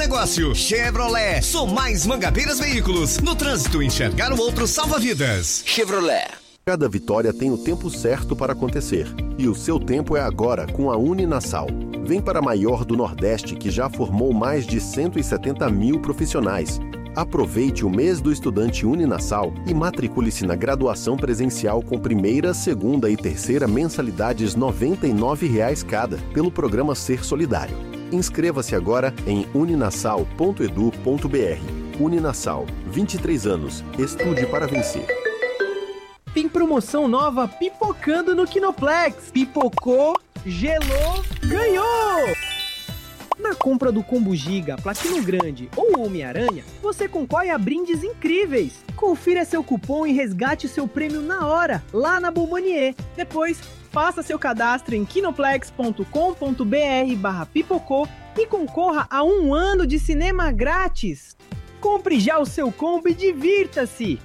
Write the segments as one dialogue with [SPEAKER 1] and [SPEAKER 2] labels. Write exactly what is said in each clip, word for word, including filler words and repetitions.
[SPEAKER 1] negócio. Chevrolet, sou mais Mangabeiras Veículos. No trânsito, enxergar o outro salva vidas. Chevrolet.
[SPEAKER 2] Cada vitória tem o tempo certo para acontecer. E o seu tempo é agora com a Uninasal. Vem para a maior do Nordeste, que já formou mais de cento e setenta mil profissionais. Aproveite o mês do estudante Uninasal e matricule-se na graduação presencial com primeira, segunda e terceira mensalidades noventa e nove reais cada, pelo programa Ser Solidário. Inscreva-se agora em uninasal ponto edu ponto br. Uninasal, vinte e três anos. Estude para vencer.
[SPEAKER 3] Tem promoção nova pipocando no Kinoplex. Pipocou, gelou, ganhou! Na compra do Combo Giga, Platino Grande ou Homem-Aranha, você concorre a brindes incríveis. Confira seu cupom e resgate seu prêmio na hora, lá na Bombonier. Depois, faça seu cadastro em kinoplex ponto com ponto br barra pipocô e concorra a um ano de cinema grátis. Compre já o seu combo e divirta-se!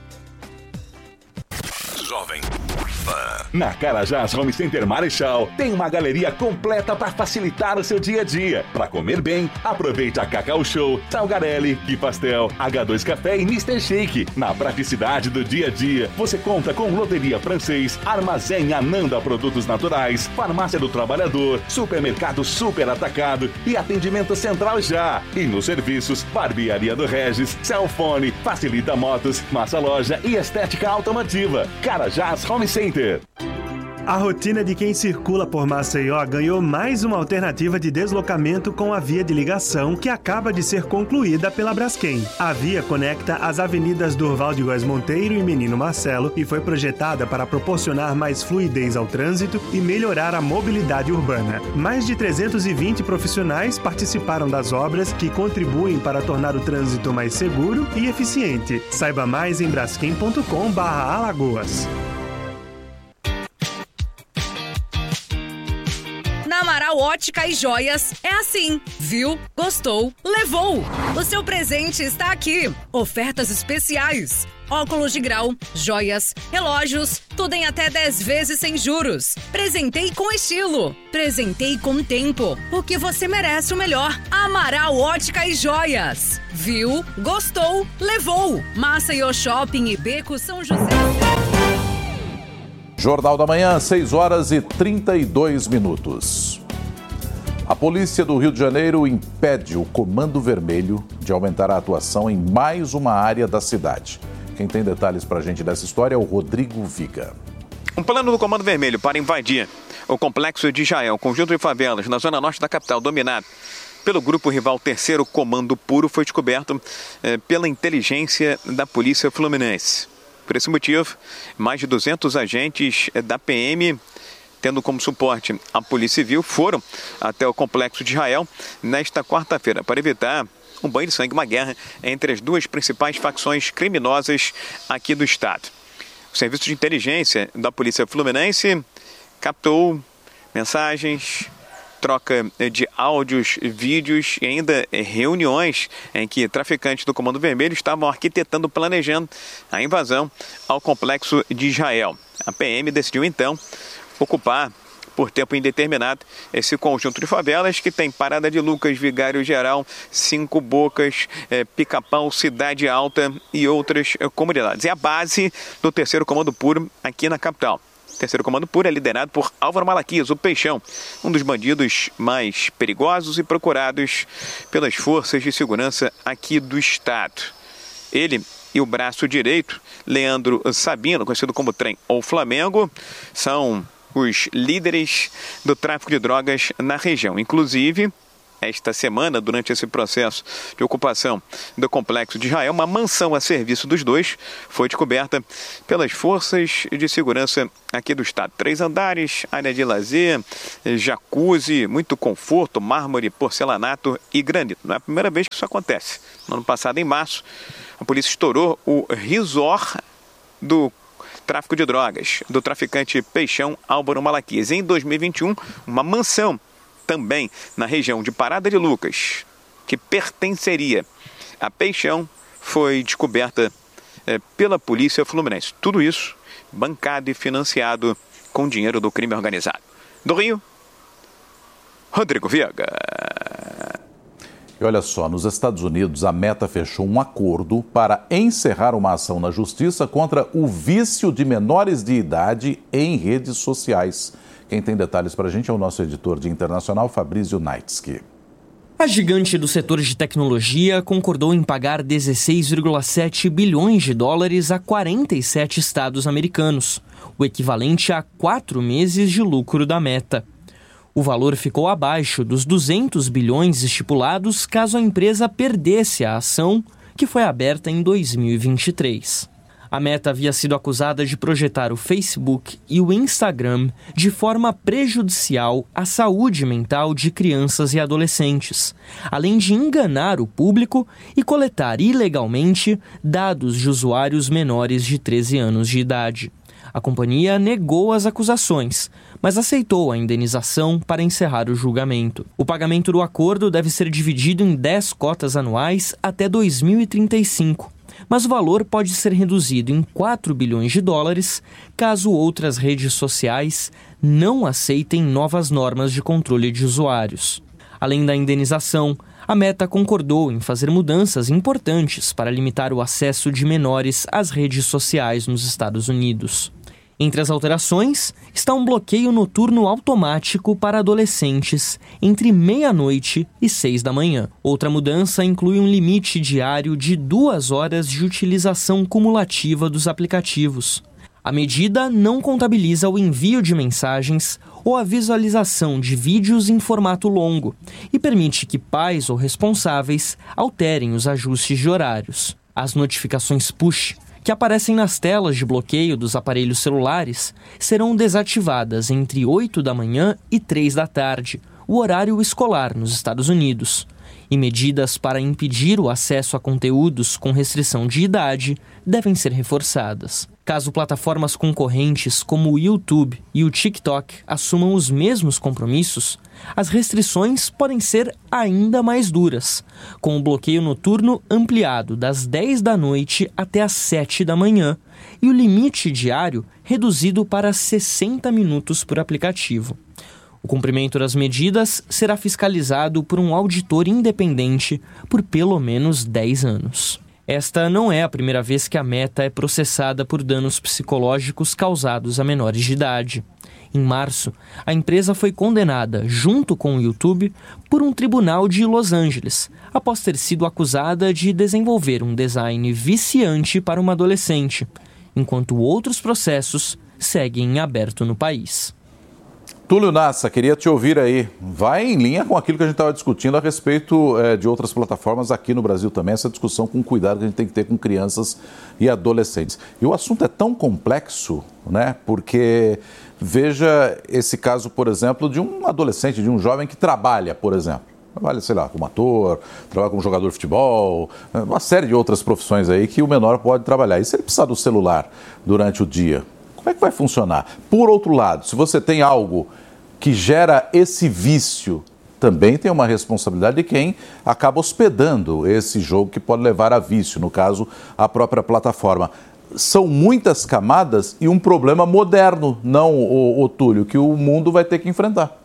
[SPEAKER 4] Jovem Na Carajás Home Center Marechal tem uma galeria completa para facilitar o seu dia a dia. Para comer bem, aproveite a Cacau Show, Salgarelli, Que Pastel, agá dois Café e mister Shake. Na praticidade do dia a dia, você conta com Loteria Francês, Armazém Ananda Produtos Naturais, Farmácia do Trabalhador, Supermercado Super Atacado e Atendimento Central Já. E nos serviços, Barbearia do Regis, Cellfone, Facilita Motos, Massa Loja e Estética Automotiva. Carajás Home Center.
[SPEAKER 5] A rotina de quem circula por Maceió ganhou mais uma alternativa de deslocamento com a via de ligação que acaba de ser concluída pela Braskem. A via conecta as avenidas Durval de Góes Monteiro e Menino Marcelo e foi projetada para proporcionar mais fluidez ao trânsito e melhorar a mobilidade urbana. Mais de trezentos e vinte profissionais participaram das obras que contribuem para tornar o trânsito mais seguro e eficiente. Saiba mais em braskem ponto com barra Alagoas.
[SPEAKER 6] Na Amaral Ótica e Joias é assim. Viu? Gostou? Levou! O seu presente está aqui. Ofertas especiais. Óculos de grau, joias, relógios, tudo em até dez vezes sem juros. Presentei com estilo. Presentei com tempo. Porque você merece o melhor. Amaral Ótica e Joias. Viu? Gostou? Levou! Maceió Shopping e Beco São José.
[SPEAKER 7] Jornal da Manhã, seis horas e trinta e dois minutos. A polícia do Rio de Janeiro impede o Comando Vermelho de aumentar a atuação em mais uma área da cidade. Quem tem detalhes para a gente dessa história é o Rodrigo Viga.
[SPEAKER 8] Um plano do Comando Vermelho para invadir o complexo de Israel, conjunto de favelas, na zona norte da capital, dominado pelo grupo rival Terceiro Comando Puro, foi descoberto eh, pela inteligência da Polícia Fluminense. Por esse motivo, mais de duzentos agentes da P M, tendo como suporte a Polícia Civil, foram até o complexo de Israel nesta quarta-feira para evitar um banho de sangue, uma guerra entre as duas principais facções criminosas aqui do estado. O Serviço de Inteligência da Polícia Fluminense captou mensagens, troca de áudios, vídeos e ainda reuniões em que traficantes do Comando Vermelho estavam arquitetando, planejando a invasão ao complexo de Israel. A P M decidiu então ocupar por tempo indeterminado esse conjunto de favelas que tem Parada de Lucas, Vigário Geral, Cinco Bocas, eh, Pica-Pau, Cidade Alta e outras eh, comunidades. É a base do Terceiro Comando Puro aqui na capital. O Terceiro Comando Puro é liderado por Álvaro Malaquias, o Peixão, um dos bandidos mais perigosos e procurados pelas forças de segurança aqui do estado. Ele e o braço direito, Leandro Sabino, conhecido como Trem ou Flamengo, são os líderes do tráfico de drogas na região. Inclusive, esta semana, durante esse processo de ocupação do complexo de Israel, uma mansão a serviço dos dois foi descoberta pelas forças de segurança aqui do estado. Três andares, área de lazer, jacuzzi, muito conforto, mármore, porcelanato e granito. Não é a primeira vez que isso acontece. No ano passado, em março, a polícia estourou o resort do tráfico de drogas do traficante Peixão Álvaro Malaquias. Em dois mil e vinte e um, uma mansão também na região de Parada de Lucas, que pertenceria a Peixão, foi descoberta é, pela Polícia Fluminense. Tudo isso bancado e financiado com dinheiro do crime organizado. Do Rio, Rodrigo Viega.
[SPEAKER 7] E olha só, nos Estados Unidos, a Meta fechou um acordo para encerrar uma ação na justiça contra o vício de menores de idade em redes sociais. Quem tem detalhes para a gente é o nosso editor de internacional, Fabrício Naitsky.
[SPEAKER 9] A gigante do setor de tecnologia concordou em pagar dezesseis vírgula sete bilhões de dólares a quarenta e sete estados americanos, o equivalente a quatro meses de lucro da Meta. O valor ficou abaixo dos duzentos bilhões estipulados caso a empresa perdesse a ação, que foi aberta em dois mil e vinte e três. A Meta havia sido acusada de projetar o Facebook e o Instagram de forma prejudicial à saúde mental de crianças e adolescentes, além de enganar o público e coletar ilegalmente dados de usuários menores de treze anos de idade. A companhia negou as acusações, mas aceitou a indenização para encerrar o julgamento. O pagamento do acordo deve ser dividido em dez cotas anuais até dois mil e trinta e cinco, mas o valor pode ser reduzido em quatro bilhões de dólares caso outras redes sociais não aceitem novas normas de controle de usuários. Além da indenização, a Meta concordou em fazer mudanças importantes para limitar o acesso de menores às redes sociais nos Estados Unidos. Entre as alterações está um bloqueio noturno automático para adolescentes entre meia-noite e seis da manhã. Outra mudança inclui um limite diário de duas horas de utilização cumulativa dos aplicativos. A medida não contabiliza o envio de mensagens ou a visualização de vídeos em formato longo e permite que pais ou responsáveis alterem os ajustes de horários. As notificações push, que aparecem nas telas de bloqueio dos aparelhos celulares, serão desativadas entre oito da manhã e três da tarde, o horário escolar nos Estados Unidos. E medidas para impedir o acesso a conteúdos com restrição de idade devem ser reforçadas. Caso plataformas concorrentes como o YouTube e o TikTok assumam os mesmos compromissos, as restrições podem ser ainda mais duras, com o bloqueio noturno ampliado das dez da noite até as sete da manhã e o limite diário reduzido para sessenta minutos por aplicativo. O cumprimento das medidas será fiscalizado por um auditor independente por pelo menos dez anos. Esta não é a primeira vez que a Meta é processada por danos psicológicos causados a menores de idade. Em março, a empresa foi condenada, junto com o YouTube, por um tribunal de Los Angeles, após ter sido acusada de desenvolver um design viciante para uma adolescente, enquanto outros processos seguem em aberto no país.
[SPEAKER 7] Túlio Nassa, queria te ouvir aí. Vai em linha com aquilo que a gente estava discutindo a respeito é, de outras plataformas aqui no Brasil também, essa discussão com cuidado que a gente tem que ter com crianças e adolescentes. E o assunto é tão complexo, né? Porque veja esse caso, por exemplo, de um adolescente, de um jovem que trabalha, por exemplo. Trabalha, sei lá, como ator, trabalha como jogador de futebol, uma série de outras profissões aí que o menor pode trabalhar. E se ele precisar do celular durante o dia, como é que vai funcionar? Por outro lado, se você tem algo que gera esse vício, também tem uma responsabilidade de quem acaba hospedando esse jogo que pode levar a vício, no caso, a própria plataforma. São muitas camadas e um problema moderno, não, o, o Túlio, que o mundo vai ter que enfrentar.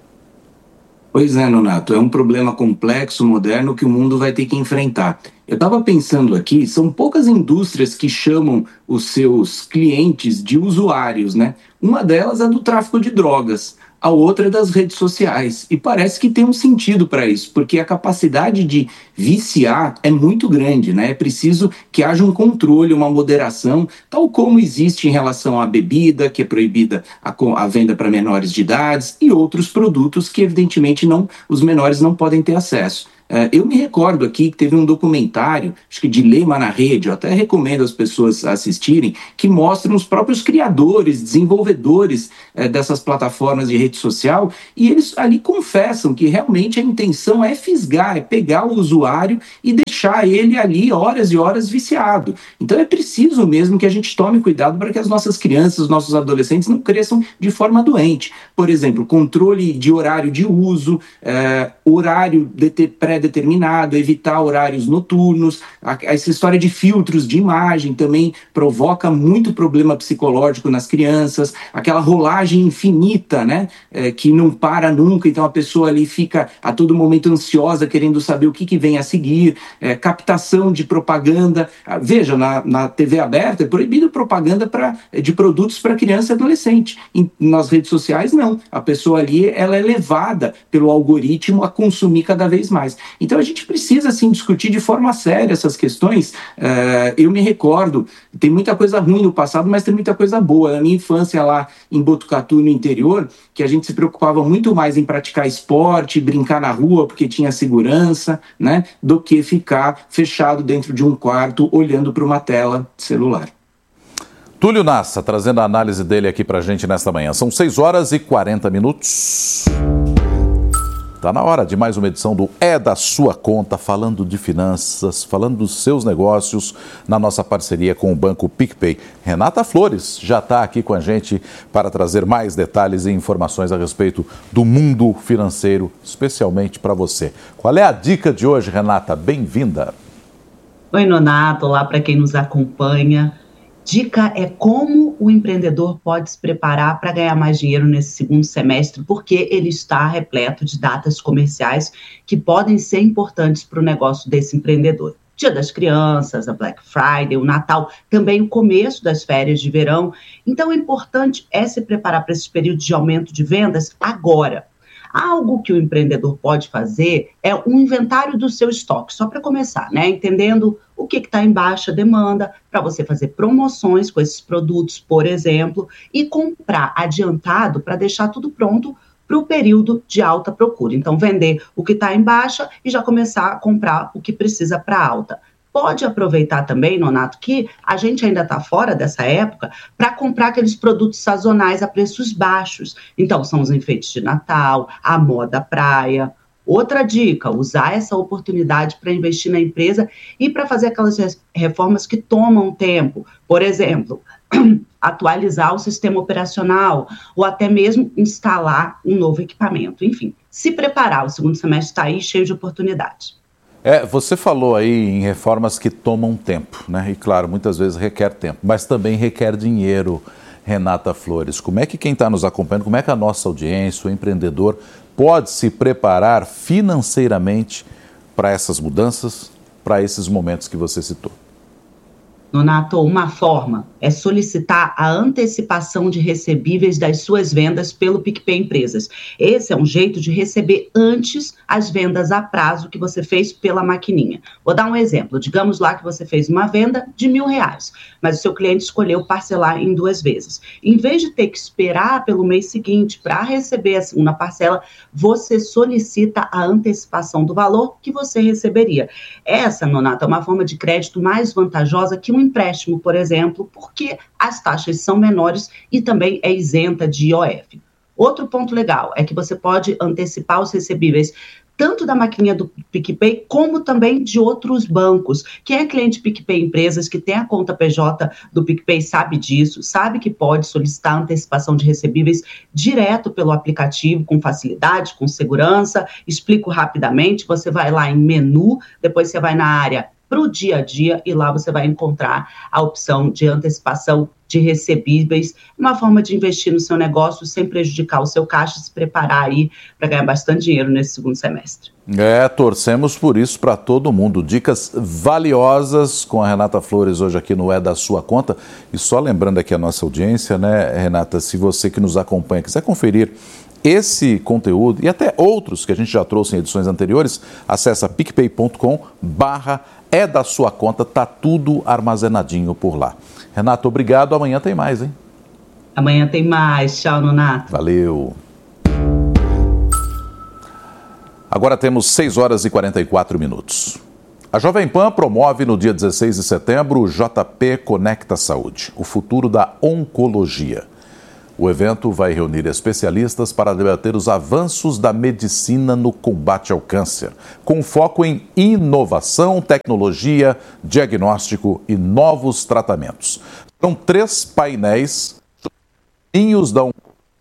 [SPEAKER 10] Pois é, Nonato, é um problema complexo, moderno, que o mundo vai ter que enfrentar. Eu estava pensando aqui, são poucas indústrias que chamam os seus clientes de usuários, né? Uma delas é do tráfico de drogas, a outra é das redes sociais. E parece que tem um sentido para isso, porque a capacidade de viciar é muito grande, né? É preciso que haja um controle, uma moderação, tal como existe em relação à bebida, que é proibida a, a venda para menores de idades, e outros produtos que, evidentemente, não, os menores não podem ter acesso. Uh, eu me recordo aqui que teve um documentário, acho que Dilema na Rede, eu até recomendo as pessoas assistirem, que mostram os próprios criadores, desenvolvedores uh, dessas plataformas de rede social, e eles ali confessam que realmente a intenção é fisgar, é pegar o usuário e deixar deixar ele ali horas e horas viciado. Então é preciso mesmo que a gente tome cuidado para que as nossas crianças, os nossos adolescentes não cresçam de forma doente. Por exemplo, controle de horário de uso, é, horário pré-determinado, evitar horários noturnos, a, essa história de filtros de imagem também provoca muito problema psicológico nas crianças, aquela rolagem infinita, né, é, que não para nunca, então a pessoa ali fica a todo momento ansiosa, querendo saber o que, que vem a seguir, é, captação de propaganda. Veja, na, na T V aberta é proibido propaganda pra, de produtos para criança e adolescente. Em, nas redes sociais, não. A pessoa ali ela é levada pelo algoritmo a consumir cada vez mais. Então a gente precisa, sim, discutir de forma séria essas questões. É, eu me recordo, tem muita coisa ruim no passado, mas tem muita coisa boa. Na minha infância lá em Botucatu, no interior, que a gente se preocupava muito mais em praticar esporte, brincar na rua porque tinha segurança, né, do que ficar fechado dentro de um quarto olhando para uma tela celular.
[SPEAKER 7] Túlio Nassa, trazendo a análise dele aqui pra gente nesta manhã. São seis horas e quarenta minutos. Tá na hora de mais uma edição do É da Sua Conta, falando de finanças, falando dos seus negócios, na nossa parceria com o Banco PicPay. Renata Flores já está aqui com a gente para trazer mais detalhes e informações a respeito do mundo financeiro, especialmente para você. Qual é a dica de hoje, Renata? Bem-vinda.
[SPEAKER 11] Oi, Nonato. Olá para quem nos acompanha. Dica é como o empreendedor pode se preparar para ganhar mais dinheiro nesse segundo semestre, porque ele está repleto de datas comerciais que podem ser importantes para o negócio desse empreendedor. Dia das Crianças, a Black Friday, o Natal, também o começo das férias de verão. Então, o importante é se preparar para esses períodos de aumento de vendas agora. Algo que o empreendedor pode fazer é um inventário do seu estoque, só para começar, né? Entendendo o que está em baixa demanda, para você fazer promoções com esses produtos, por exemplo, e comprar adiantado para deixar tudo pronto para o período de alta procura. Então, vender o que está em baixa e já começar a comprar o que precisa para alta. Pode aproveitar também, Nonato, que a gente ainda está fora dessa época para comprar aqueles produtos sazonais a preços baixos. Então, são os enfeites de Natal, a moda praia. Outra dica, usar essa oportunidade para investir na empresa e para fazer aquelas reformas que tomam tempo. Por exemplo, atualizar o sistema operacional ou até mesmo instalar um novo equipamento. Enfim, se preparar, o segundo semestre está aí cheio de oportunidades.
[SPEAKER 7] É, você falou aí em reformas que tomam tempo, né? E claro, muitas vezes requer tempo, mas também requer dinheiro, Renata Flores. Como é que quem está nos acompanhando, como é que a nossa audiência, o empreendedor, pode se preparar financeiramente para essas mudanças, para esses momentos que você citou?
[SPEAKER 11] Nonato, uma forma é solicitar a antecipação de recebíveis das suas vendas pelo PicPay Empresas. Esse é um jeito de receber antes as vendas a prazo que você fez pela maquininha. Vou dar um exemplo. Digamos lá que você fez uma venda de mil reais, mas o seu cliente escolheu parcelar em duas vezes. Em vez de ter que esperar pelo mês seguinte para receber a segunda parcela, você solicita a antecipação do valor que você receberia. Essa, Nonato, é uma forma de crédito mais vantajosa que um empréstimo, por exemplo, porque as taxas são menores e também é isenta de I O F. Outro ponto legal é que você pode antecipar os recebíveis tanto da maquininha do PicPay, como também de outros bancos. Quem é cliente PicPay Empresas, que tem a conta P J do PicPay, sabe disso, sabe que pode solicitar antecipação de recebíveis direto pelo aplicativo, com facilidade, com segurança. Explico rapidamente, você vai lá em menu, depois você vai na área para o dia a dia e lá você vai encontrar a opção de antecipação de recebíveis, uma forma de investir no seu negócio sem prejudicar o seu caixa e se preparar aí para ganhar bastante dinheiro nesse segundo semestre.
[SPEAKER 7] É, torcemos por isso para todo mundo. Dicas valiosas com a Renata Flores hoje aqui no É da Sua Conta. E só lembrando aqui a nossa audiência, né, Renata, se você que nos acompanha quiser conferir esse conteúdo e até outros que a gente já trouxe em edições anteriores, acessa picpay ponto com barra é da sua conta, tá tudo armazenadinho por lá. Renato, obrigado. Amanhã tem mais, hein?
[SPEAKER 11] Amanhã tem mais. Tchau, Nonato.
[SPEAKER 7] Valeu. Agora temos seis horas e quarenta e quatro minutos. A Jovem Pan promove no dia dezesseis de setembro o J P Conecta Saúde, o futuro da oncologia. O evento vai reunir especialistas para debater os avanços da medicina no combate ao câncer, com foco em inovação, tecnologia, diagnóstico e novos tratamentos. São três painéis caminhos da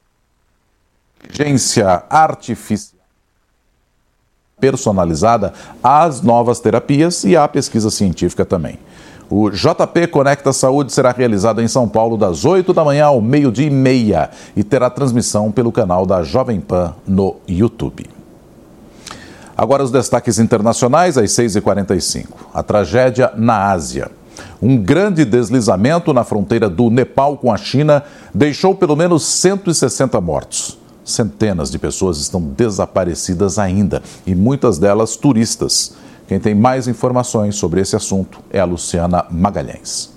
[SPEAKER 7] inteligência artificial personalizada às novas terapias e à pesquisa científica também. O J P Conecta Saúde será realizado em São Paulo das oito da manhã ao meio-dia e meia e terá transmissão pelo canal da Jovem Pan no YouTube. Agora os destaques internacionais às seis e quarenta e cinco. A tragédia na Ásia. Um grande deslizamento na fronteira do Nepal com a China deixou pelo menos cento e sessenta mortos. Centenas de pessoas estão desaparecidas ainda e muitas delas turistas. Quem tem mais informações sobre esse assunto é a Luciana Magalhães.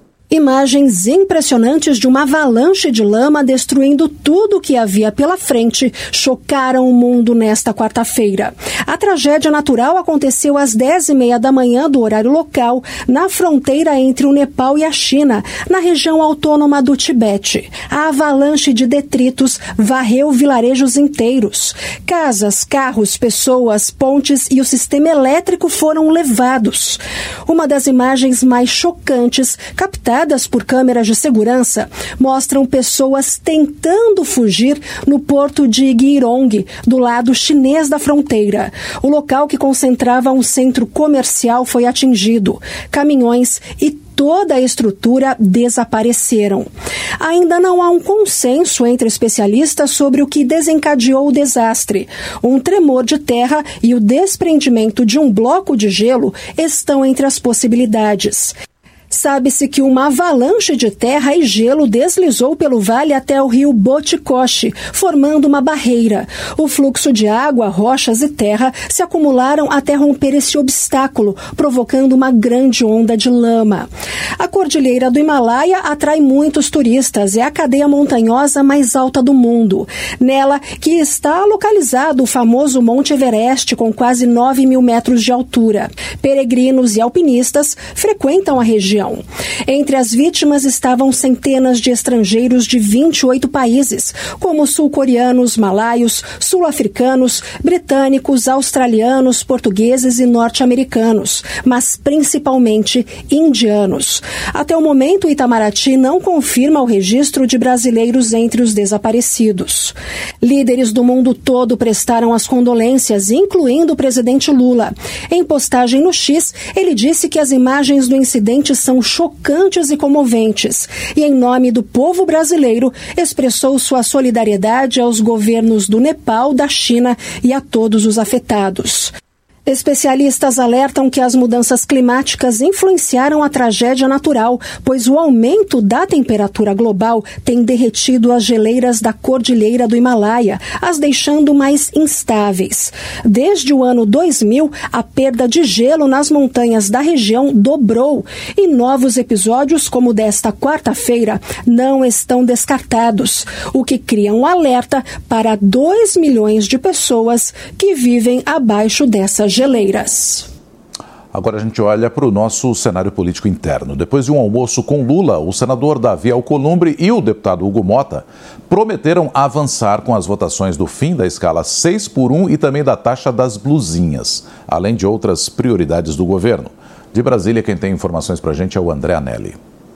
[SPEAKER 12] Imagens impressionantes de uma avalanche de lama destruindo tudo o que havia pela frente chocaram o mundo nesta quarta-feira. A tragédia natural aconteceu às dez e meia da manhã do horário local, na fronteira entre o Nepal e a China, na região autônoma do Tibete. A avalanche de detritos varreu vilarejos inteiros. Casas, carros, pessoas, pontes e o sistema elétrico foram levados. Uma das imagens mais chocantes, captada por câmeras de segurança, mostram pessoas tentando fugir no porto de Girong, do lado chinês da fronteira. O local que concentrava um centro comercial foi atingido. Caminhões e toda a estrutura desapareceram. Ainda não há um consenso entre especialistas sobre o que desencadeou o desastre. Um tremor de terra e o desprendimento de um bloco de gelo estão entre as possibilidades. Sabe-se que uma avalanche de terra e gelo deslizou pelo vale até o rio Botikoshi, formando uma barreira. O fluxo de água, rochas e terra se acumularam até romper esse obstáculo, provocando uma grande onda de lama. A Cordilheira do Himalaia atrai muitos turistas, é a cadeia montanhosa mais alta do mundo. Nela que está localizado o famoso Monte Everest, com quase nove mil metros de altura. Peregrinos e alpinistas frequentam a região. Entre as vítimas estavam centenas de estrangeiros de vinte e oito países, como sul-coreanos, malaios, sul-africanos, britânicos, australianos, portugueses e norte-americanos, mas principalmente indianos. Até o momento, o Itamaraty não confirma o registro de brasileiros entre os desaparecidos. Líderes do mundo todo prestaram as condolências, incluindo o presidente Lula. Em postagem no X, ele disse que as imagens do incidente são chocantes e comoventes e, em nome do povo brasileiro, expressou sua solidariedade aos governos do Nepal, da China e a todos os afetados. Especialistas alertam que as mudanças climáticas influenciaram a tragédia natural, pois o aumento da temperatura global tem derretido as geleiras da Cordilheira do Himalaia, as deixando mais instáveis. Desde o ano dois mil, a perda de gelo nas montanhas da região dobrou e novos episódios como o desta quarta-feira não estão descartados, o que cria um alerta para dois milhões de pessoas que vivem abaixo dessas geleiras.
[SPEAKER 7] Agora a gente olha para o nosso cenário político interno. Depois de um almoço com Lula, o senador Davi Alcolumbre e o deputado Hugo Mota prometeram avançar com as votações do fim da escala seis por um e também da taxa das blusinhas, além de outras prioridades do governo. De Brasília, quem tem informações para a gente é o André Anelli.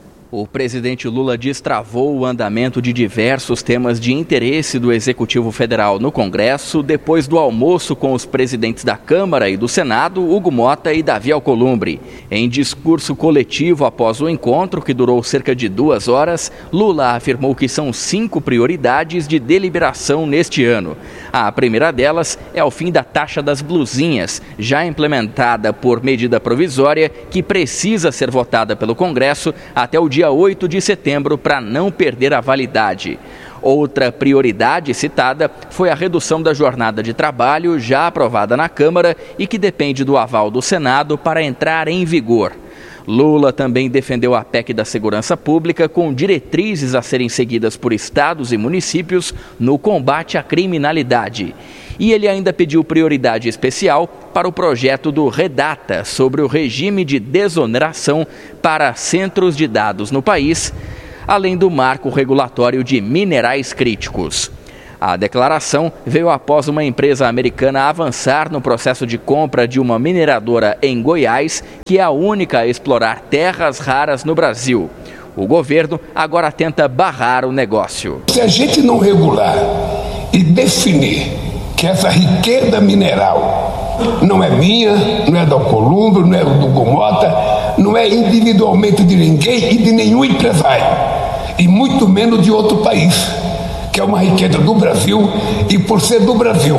[SPEAKER 13] O presidente Lula destravou o andamento de diversos temas de interesse do Executivo Federal no Congresso depois do almoço com os presidentes da Câmara e do Senado, Hugo Mota e Davi Alcolumbre. Em discurso coletivo após o encontro, que durou cerca de duas horas, Lula afirmou que são cinco prioridades de deliberação neste ano. A primeira delas é o fim da taxa das blusinhas, já implementada por medida provisória, que precisa ser votada pelo Congresso até o dia oito de setembro para não perder a validade. Outra prioridade citada foi a redução da jornada de trabalho, já aprovada na Câmara e que depende do aval do Senado para entrar em vigor. Lula também defendeu a P E C da Segurança Pública, com diretrizes a serem seguidas por estados e municípios no combate à criminalidade. E ele ainda pediu prioridade especial para o projeto do Redata sobre o regime de desoneração para centros de dados no país, além do marco regulatório de minerais críticos. A declaração veio após uma empresa americana avançar no processo de compra de uma mineradora em Goiás, que é a única a explorar terras raras no Brasil. O governo agora tenta barrar o negócio.
[SPEAKER 14] Se a gente não regular e definir que essa riqueza mineral não é minha, não é do Alcolumbre, não é do Gumota, não é individualmente de ninguém e de nenhum empresário, e muito menos de outro país, que é uma riqueza do Brasil, e por ser do Brasil,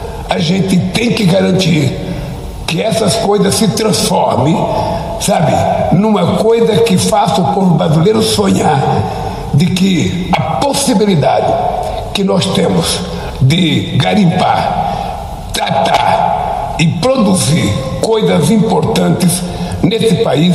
[SPEAKER 14] a gente tem que garantir que essas coisas se transformem, sabe, numa coisa que faça o povo brasileiro sonhar de que a possibilidade que nós temos de garimpar, tratar e produzir coisas importantes nesse país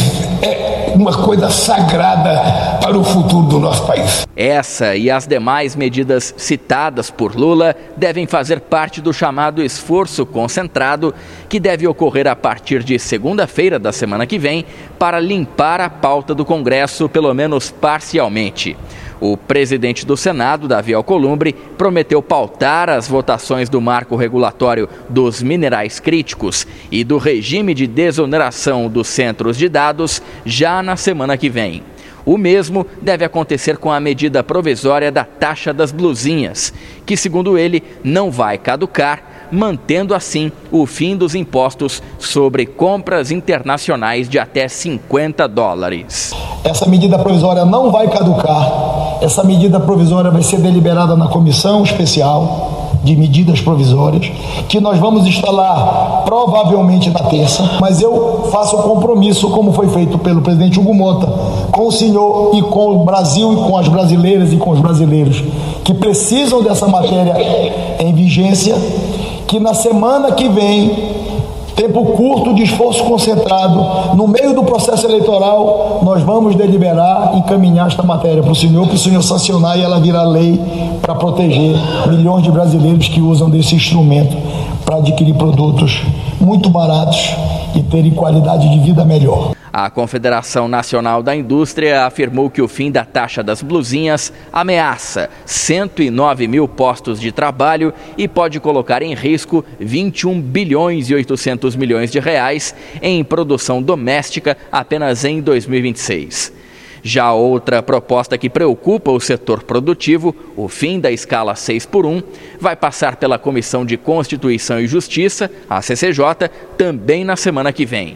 [SPEAKER 14] é uma coisa sagrada para o futuro do nosso país.
[SPEAKER 13] Essa e as demais medidas citadas por Lula devem fazer parte do chamado esforço concentrado que deve ocorrer a partir de segunda-feira da semana que vem para limpar a pauta do Congresso, pelo menos parcialmente. O presidente do Senado, Davi Alcolumbre, prometeu pautar as votações do marco regulatório dos minerais críticos e do regime de desoneração dos centros de dados já na semana que vem. O mesmo deve acontecer com a medida provisória da taxa das blusinhas, que, segundo ele, não vai caducar, mantendo assim o fim dos impostos sobre compras internacionais de até cinquenta dólares.
[SPEAKER 15] Essa medida provisória não vai caducar, essa medida provisória vai ser deliberada na comissão especial de medidas provisórias, que nós vamos instalar provavelmente na terça, mas eu faço o compromisso, como foi feito pelo presidente Hugo Mota, com o senhor e com o Brasil e com as brasileiras e com os brasileiros que precisam dessa matéria em vigência, que na semana que vem, tempo curto de esforço concentrado, no meio do processo eleitoral, nós vamos deliberar e encaminhar esta matéria para o senhor, para o senhor sancionar e ela virar lei para proteger milhões de brasileiros que usam desse instrumento para adquirir produtos muito baratos e terem qualidade de vida melhor.
[SPEAKER 13] A Confederação Nacional da Indústria afirmou que o fim da taxa das blusinhas ameaça cento e nove mil postos de trabalho e pode colocar em risco vinte e um bilhões e oitocentos milhões de reais em produção doméstica apenas em dois mil e vinte e seis. Já outra proposta que preocupa o setor produtivo, o fim da escala seis por um, vai passar pela Comissão de Constituição e Justiça, a C C J, também na semana que vem.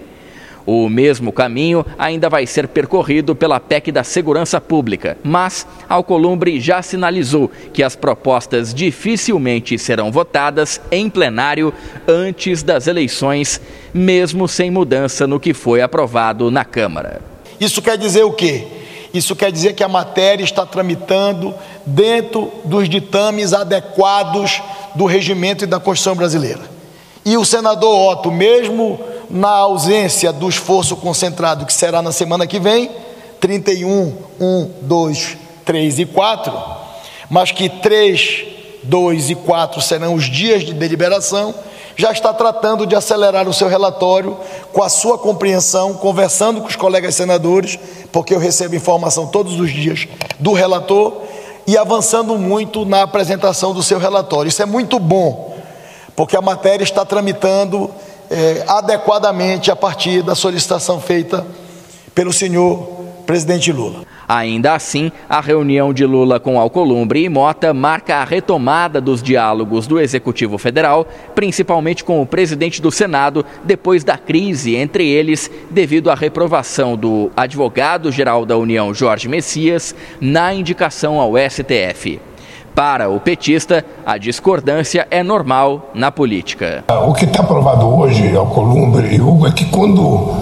[SPEAKER 13] O mesmo caminho ainda vai ser percorrido pela P E C da Segurança Pública, mas Alcolumbre já sinalizou que as propostas dificilmente serão votadas em plenário antes das eleições, mesmo sem mudança no que foi aprovado na Câmara.
[SPEAKER 15] Isso quer dizer o quê? Isso quer dizer que a matéria está tramitando dentro dos ditames adequados do regimento e da Constituição brasileira. E o senador Otto, mesmo na ausência do esforço concentrado que será na semana que vem, trinta e um, um, dois, três e quatro, mas que três, dois e quatro serão os dias de deliberação, já está tratando de acelerar o seu relatório com a sua compreensão, conversando com os colegas senadores, porque eu recebo informação todos os dias do relator, e avançando muito na apresentação do seu relatório. Isso é muito bom, porque a matéria está tramitando É, adequadamente a partir da solicitação feita pelo senhor presidente Lula.
[SPEAKER 13] Ainda assim, a reunião de Lula com Alcolumbre e Mota marca a retomada dos diálogos do Executivo Federal, principalmente com o presidente do Senado, depois da crise entre eles devido à reprovação do advogado-geral da União, Jorge Messias, na indicação ao S T F. Para o petista, a discordância é normal na política.
[SPEAKER 14] O que está provado hoje, Alcolumbre e Hugo, é que quando uh,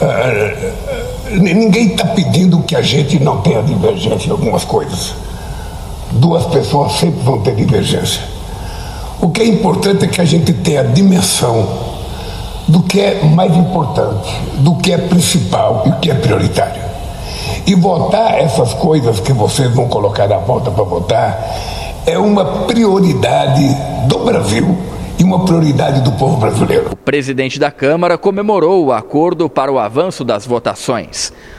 [SPEAKER 14] ninguém está pedindo que a gente não tenha divergência em algumas coisas. Duas pessoas sempre vão ter divergência. O que é importante é que a gente tenha a dimensão do que é mais importante, do que é principal e o que é prioritário. E votar essas coisas que vocês vão colocar na volta para votar é uma prioridade do Brasil e uma prioridade do povo brasileiro.
[SPEAKER 13] O presidente da Câmara comemorou o acordo para o avanço das votações.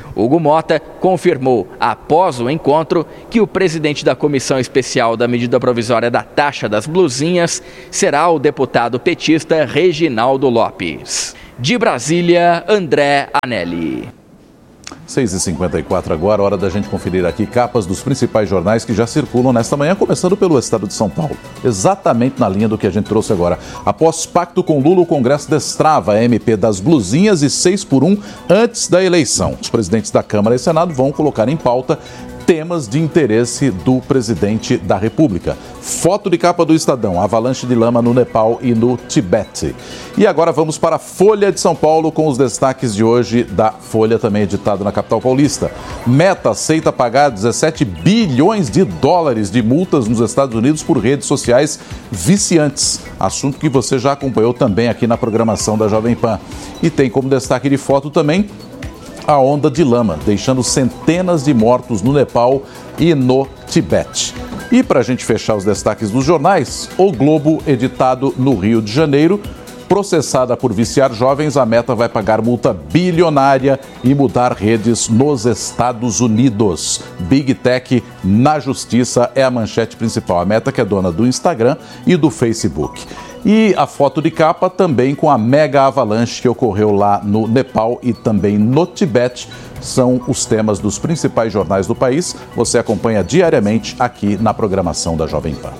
[SPEAKER 13] Hugo Mota confirmou, após o encontro, que o presidente da Comissão Especial da Medida Provisória da Taxa das Blusinhas será o deputado petista Reginaldo Lopes. De Brasília, André Anelli.
[SPEAKER 7] seis e cinquenta e quatro agora, hora da gente conferir aqui capas dos principais jornais que já circulam nesta manhã, começando pelo Estado de São Paulo. Exatamente na linha do que a gente trouxe agora. Após pacto com Lula, o Congresso destrava a M P das blusinhas e seis por um antes da eleição. Os presidentes da Câmara e Senado vão colocar em pauta temas de interesse do presidente da República. Foto de capa do Estadão, avalanche de lama no Nepal e no Tibete. E agora vamos para a Folha de São Paulo com os destaques de hoje da Folha, também editado na capital paulista. Meta aceita pagar dezessete bilhões de dólares de multas nos Estados Unidos por redes sociais viciantes. Assunto que você já acompanhou também aqui na programação da Jovem Pan. E tem como destaque de foto também a onda de lama, deixando centenas de mortos no Nepal e no Tibete. E para a gente fechar os destaques dos jornais, O Globo, editado no Rio de Janeiro, processada por viciar jovens, a Meta vai pagar multa bilionária e mudar redes nos Estados Unidos. Big Tech na justiça é a manchete principal. A Meta, que é dona do Instagram e do Facebook. E a foto de capa também com a mega avalanche que ocorreu lá no Nepal e também no Tibete. São os temas dos principais jornais do país. Você acompanha diariamente aqui na programação da Jovem Pan.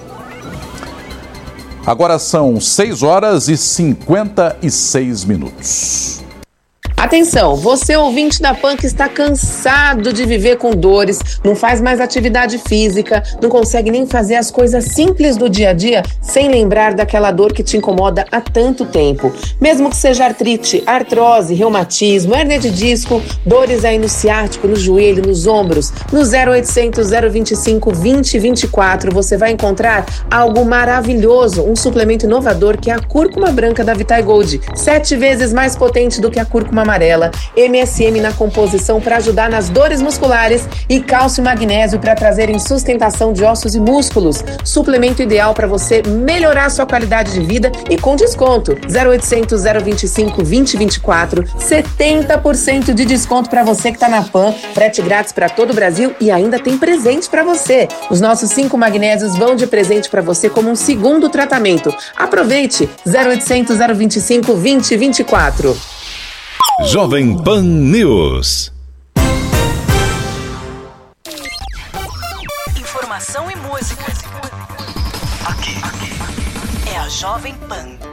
[SPEAKER 7] Agora são seis horas e cinquenta e seis minutos.
[SPEAKER 16] Atenção, você ouvinte da Pan que está cansado de viver com dores, não faz mais atividade física, não consegue nem fazer as coisas simples do dia a dia sem lembrar daquela dor que te incomoda há tanto tempo. Mesmo que seja artrite, artrose, reumatismo, hérnia de disco, dores aí no ciático, no joelho, nos ombros, no zero oitocentos, zero vinte e cinco, vinte, vinte e quatro você vai encontrar algo maravilhoso, um suplemento inovador que é a cúrcuma branca da Vitae Gold, sete vezes mais potente do que a cúrcuma amarela, M S M na composição para ajudar nas dores musculares e cálcio e magnésio para trazerem sustentação de ossos e músculos. Suplemento ideal para você melhorar a sua qualidade de vida e com desconto. zero oitocentos, zero vinte e cinco, vinte, vinte e quatro, setenta por cento de desconto para você que está na Pan, frete grátis para todo o Brasil e ainda tem presente para você. Os nossos cinco magnésios vão de presente para você como um segundo tratamento. Aproveite! zero oitocentos, zero vinte e cinco, vinte, vinte e quatro.
[SPEAKER 1] Jovem Pan News.
[SPEAKER 17] Informação e música. Aqui, aqui. É a Jovem Pan.